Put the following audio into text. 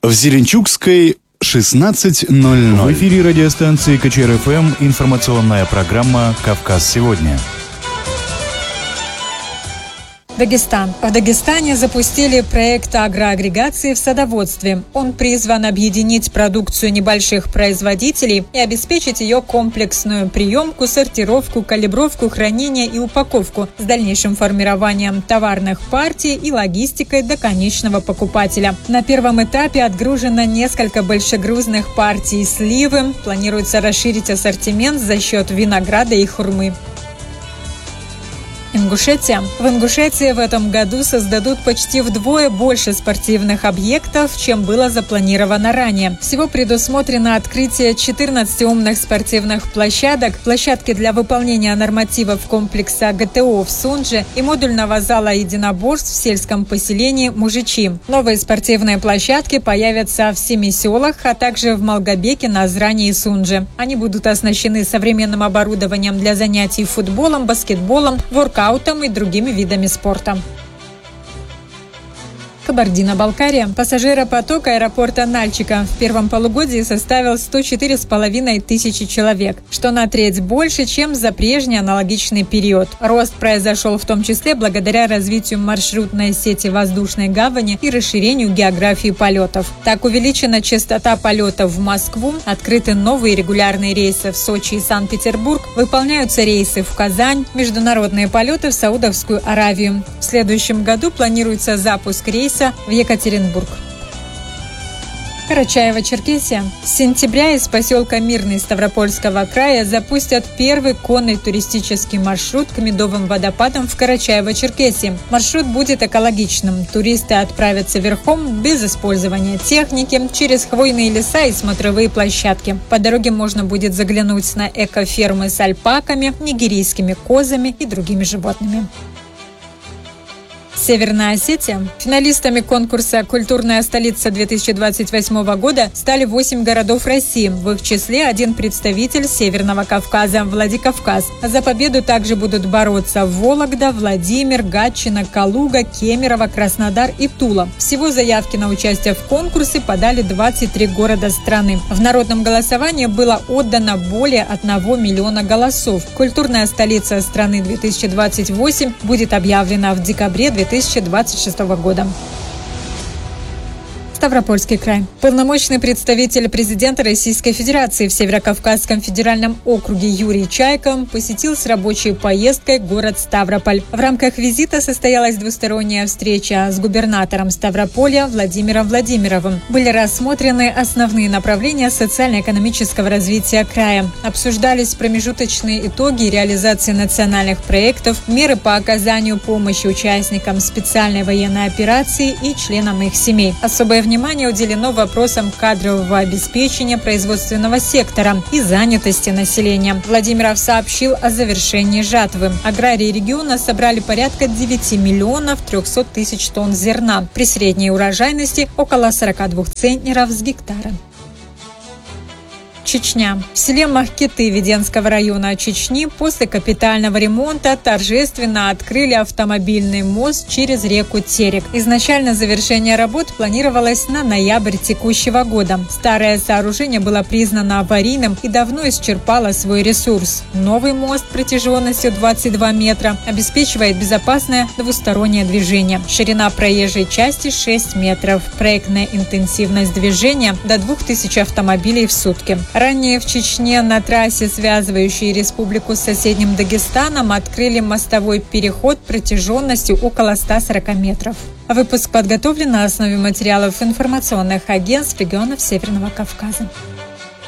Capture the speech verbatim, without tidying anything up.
В Зеленчукской шестнадцать ноль ноль. В эфире радиостанции КЧР-ФМ информационная программа «Кавказ сегодня». Дагестан. В Дагестане запустили проект агроагрегации в садоводстве. Он призван объединить продукцию небольших производителей и обеспечить ее комплексную приемку, сортировку, калибровку, хранение и упаковку с дальнейшим формированием товарных партий и логистикой до конечного покупателя. На первом этапе отгружено несколько большегрузных партий сливы. Планируется расширить ассортимент за счет винограда и хурмы. Ингушетия. В Ингушетии в этом году создадут почти вдвое больше спортивных объектов, чем было запланировано ранее. Всего предусмотрено открытие четырнадцати умных спортивных площадок, площадки для выполнения нормативов комплекса ГТО в Сунже и модульного зала единоборств в сельском поселении Мужичи. Новые спортивные площадки появятся в семи селах, а также в Малгобеке, Назране и Сунже. Они будут оснащены современным оборудованием для занятий футболом, баскетболом, воркаутом и другими видами спорта. Кабардино-Балкария. Пассажиропоток аэропорта Нальчика в первом полугодии составил сто четыре с половиной тысячи человек, что на треть больше, чем за прежний аналогичный период. Рост произошел в том числе благодаря развитию маршрутной сети воздушной гавани и расширению географии полетов. Так увеличена частота полетов в Москву, открыты новые регулярные рейсы в Сочи и Санкт-Петербург, выполняются рейсы в Казань, международные полеты в Саудовскую Аравию. В следующем году планируется запуск рейса в Екатеринбург. Карачаево-Черкесия. С сентября из поселка Мирный Ставропольского края запустят первый конный туристический маршрут к медовым водопадам в Карачаево-Черкесии. Маршрут будет экологичным. Туристы отправятся верхом, без использования техники, через хвойные леса и смотровые площадки. По дороге можно будет заглянуть на экофермы с альпаками, нигерийскими козами и другими животными. Северная Осетия. Финалистами конкурса «Культурная столица-две тысячи двадцать восьмого года» стали восемь городов России, в их числе один представитель Северного Кавказа – Владикавказ. За победу также будут бороться Вологда, Владимир, Гатчина, Калуга, Кемерово, Краснодар и Тула. Всего заявки на участие в конкурсе подали двадцать три города страны. В народном голосовании было отдано более одного миллиона голосов. «Культурная столица страны-две тысячи двадцать восемь» будет объявлена в декабре две тысячи двадцать шестого года. Ставропольский край. Полномочный представитель президента Российской Федерации в Северокавказском федеральном округе Юрий Чайка посетил с рабочей поездкой город Ставрополь. В рамках визита состоялась двусторонняя встреча с губернатором Ставрополья Владимиром Владимировым. Были рассмотрены основные направления социально-экономического развития края. Обсуждались промежуточные итоги реализации национальных проектов, меры по оказанию помощи участникам специальной военной операции и членам их семей. Особое внимание Внимание уделено вопросам кадрового обеспечения производственного сектора и занятости населения. Владимиров сообщил о завершении жатвы. Аграрии региона собрали порядка девяти миллионов трехсот тысяч тонн зерна при средней урожайности около сорока двух центнеров с гектара. Чечня. В селе Махкеты Веденского района Чечни после капитального ремонта торжественно открыли автомобильный мост через реку Терек. Изначально завершение работ планировалось на ноябрь текущего года. Старое сооружение было признано аварийным и давно исчерпало свой ресурс. Новый мост протяженностью двадцать два метра обеспечивает безопасное двустороннее движение. Ширина проезжей части шесть метров. Проектная интенсивность движения до двух тысяч автомобилей в сутки. Ранее в Чечне на трассе, связывающей республику с соседним Дагестаном, открыли мостовой переход протяженностью около ста сорока метров. Выпуск подготовлен на основе материалов информационных агентств регионов Северного Кавказа.